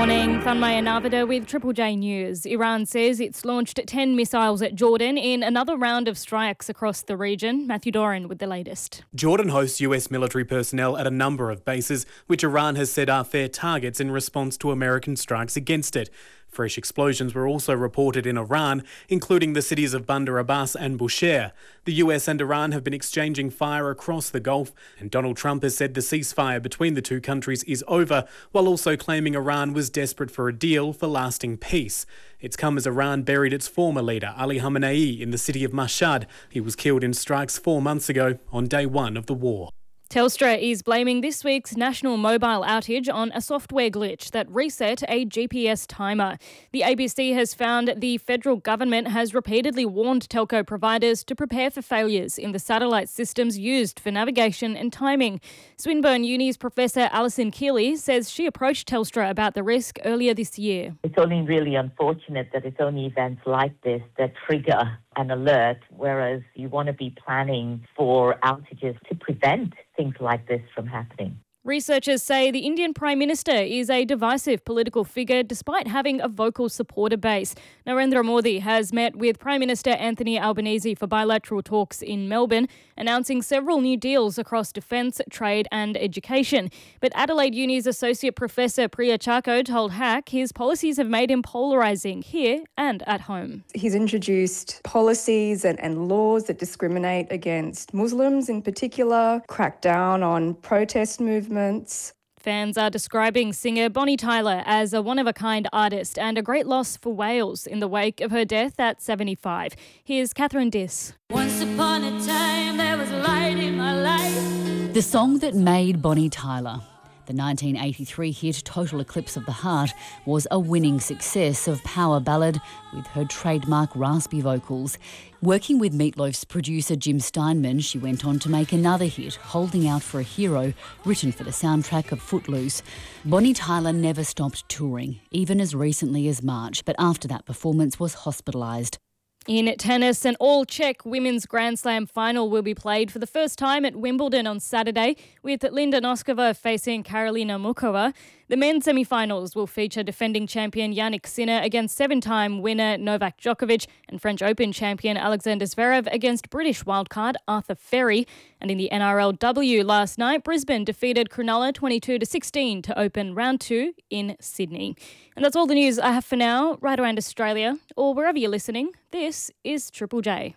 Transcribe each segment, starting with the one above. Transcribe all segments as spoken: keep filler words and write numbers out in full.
morning, Thanmaya Navida with Triple J News. Iran says it's launched ten missiles at Jordan in another round of strikes across the region. Matthew Doran with the latest. Jordan hosts U S military personnel at a number of bases, which Iran has said are fair targets in response to American strikes against it. Fresh explosions were also reported in Iran, including the cities of Bandar Abbas and Bushehr. The U S and Iran have been exchanging fire across the Gulf, and Donald Trump has said the ceasefire between the two countries is over, while also claiming Iran was desperate for a deal for lasting peace. It's come as Iran buried its former leader, Ali Khamenei, in the city of Mashhad. He was killed in strikes four months ago on day one of the war. Telstra is blaming this week's national mobile outage on a software glitch that reset a G P S timer. The A B C has found the federal government has repeatedly warned telco providers to prepare for failures in the satellite systems used for navigation and timing. Swinburne Uni's Professor Alison Keeley says she approached Telstra about the risk earlier this year. It's only really unfortunate that it's only events like this that trigger an alert, whereas you want to be planning for outages to prevent things like this from happening. Researchers say the Indian Prime Minister is a divisive political figure despite having a vocal supporter base. Narendra Modi has met with Prime Minister Anthony Albanese for bilateral talks in Melbourne, announcing several new deals across defence, trade and education. But Adelaide Uni's Associate Professor Priya Charko told Hack his policies have made him polarising here and at home. He's introduced policies and, and laws that discriminate against Muslims in particular, crack down on protest movements. Fans are describing singer Bonnie Tyler as a one-of-a-kind artist and a great loss for Wales in the wake of her death at seventy-five. Here's Catherine Diss. Once upon a time there was light in my life. The song that made Bonnie Tyler. The nineteen eighty-three hit Total Eclipse of the Heart was a winning success of power ballad with her trademark raspy vocals. Working with Meat Loaf's producer Jim Steinman, she went on to make another hit, Holding Out for a Hero, written for the soundtrack of Footloose. Bonnie Tyler never stopped touring, even as recently as March, but after that performance was hospitalised. In tennis, an all-Czech women's Grand Slam final will be played for the first time at Wimbledon on Saturday, with Linda Noskova facing Karolina Mukova. The men's semi-finals will feature defending champion Jannik Sinner against seven-time winner Novak Djokovic and French Open champion Alexander Zverev against British wildcard Arthur Ferry. And in the N R L W last night, Brisbane defeated Cronulla twenty-two to sixteen to open round two in Sydney. And that's all the news I have for now, right around Australia or wherever you're listening. This is Triple J.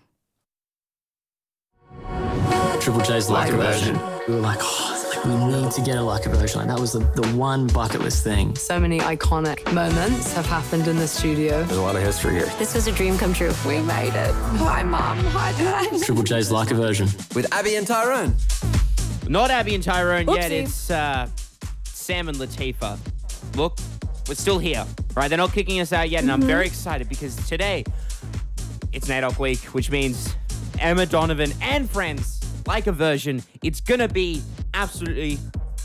Triple J's Leica version. We were like, oh, like we need to get a Leica version. Like that was the, the one bucket list thing. So many iconic moments have happened in the studio. There's a lot of history here. This was a dream come true. We made it. Hi, Mum. Hi, Dad. Triple J's Leica version. With Abby and Tyrone. Not Abby and Tyrone Oopsie. yet. It's uh, Sam and Latifah. Look, we're still here, right? They're not kicking us out yet, and mm-hmm. I'm very excited because today it's N A D O C week, which means Emma Donovan and friends, like a version. It's going to be absolutely